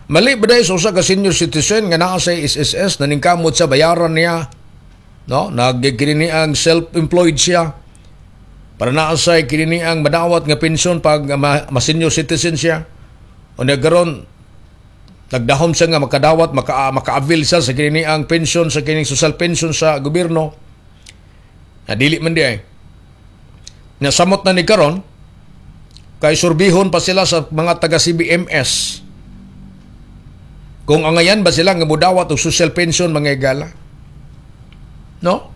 Mali ba dahil sa usa ka senior citizen nga naa sa SSS na ningkamot sa bayaran niya, no? Nagkini ang self-employed siya para naa sa kini ang madawat nga pensyon pag ma-senior citizen siya. O nagkaroon nagdahom siya nga makadawat maka-avail siya sa kini ang pensyon sa kining social pension sa gobyerno. Na dili man di ay. Nasamot na ni karon kay surbihon pa sila sa mga taga CBMS. Kung angayan ba sila nga mudawat og social pension mga igala? No?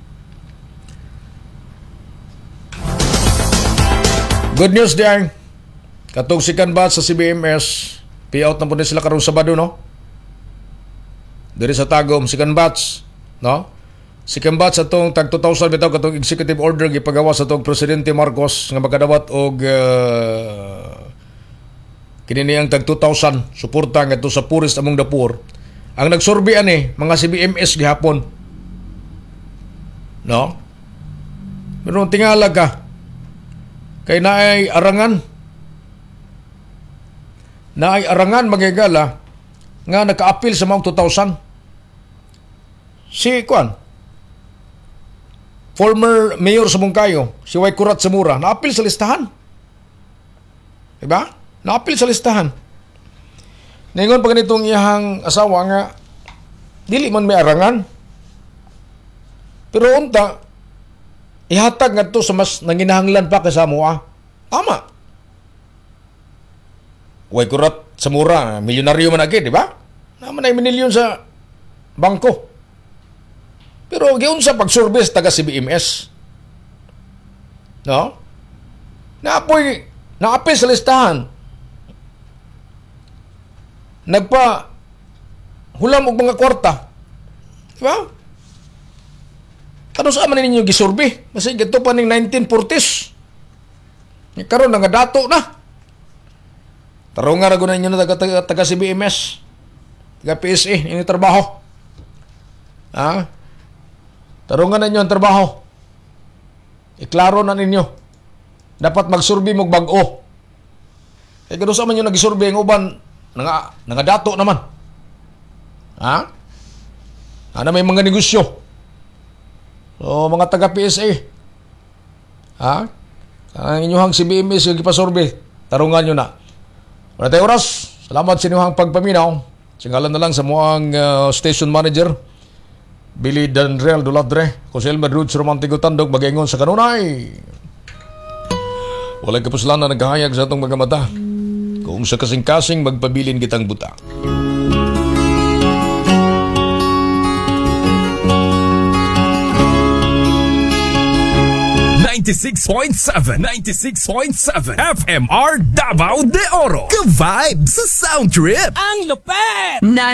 Good news diyan. Katong second batch sa CBMS, payout na po sila karong Sabado, no? Diri sa Tagum, second batch, no? Second batch atong tag 2,000 bitaw katong executive order gipagawa sa atong Presidente Marcos nga makadawat og kini niyang tag 2,000 suporta ngadto sa poorest among the poor. Ang nagsurvey ani mga CBMS gihapon. No? Pero tingala ka kay naay arangan. Naay arangan magigala nga naka-appeal sa mga 2,000. Si Kwan, former mayor sa Mungkayo, si Way Kurat Zamora, na-appeal sa listahan. Diba? Na-appeal sa listahan. Ningon pa ganitong iyahang asawa nga, dili man may arangan. Pero unta, ihatag nga to sa mas nanginahanglan pa kasamo Tama. Way Kurat Zamora, milyonaryo man agad, di ba? Naman ay minilyon sa bangko. Pero giun sa pagsurbes taga CBMS. No? Na-appeal sa listahan. Hulam og mga kwarta. Diba? Kano sa man ninyo gisurbe? Kasi gato pa ning 1940s. Karon nga dato na. Tarungan ra gunan ninyo na taga CBMS. Taga PSA ini trabaho. Tarungan ninyo ang trabaho. Iklaro na ninyo. Dapat magsurbe mog bag-o. Eh kano sa man yung nagisurbe ang uban dato naman. Ano may mga negosyo. So, mga taga-PSA. Ang inyong CBMS yung ipasurbe, tarungan nyo na. Wala tayo oras. Salamat sa inyong pagpaminaw. Singalan na lang sa muang station manager, Billy Danreal Duladre, Jose Elmer Roots Romantico Tandog, mag-ingon sa kanunay. Walay kapuslan na naghahayag sa atong mga mata. Kung sa kasing-kasing magpabilin kitang buta. .7 FMR Davao de Oro. Ka-vibes sa sound trip. Ang lupet!